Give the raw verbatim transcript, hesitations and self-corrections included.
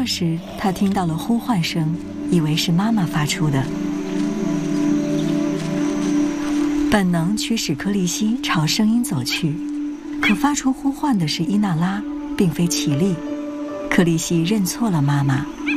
这时他听到了呼唤声，以为是妈妈发出的。本能驱使克利希朝声音走去，可发出呼唤的是伊娜拉，并非奇丽。克利希认错了妈妈，